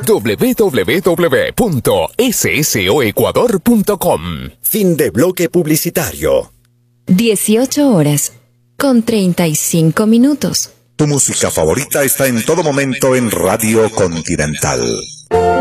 www.ssoecuador.com. Fin de bloque publicitario. 18:35. Tu música favorita está en todo momento en Radio Continental.